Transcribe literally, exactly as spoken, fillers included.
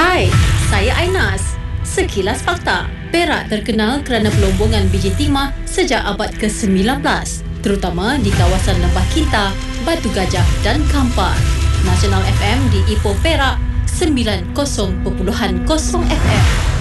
Hai, saya Ainas. Sekilas fakta. Perak terkenal kerana pelombongan biji timah sejak abad ke sembilan belas, terutama di kawasan Lembah Kinta, Batu Gajah dan Kampar. Nasional F M di Ipoh Perak sembilan kosong perpuluhan kosong F M.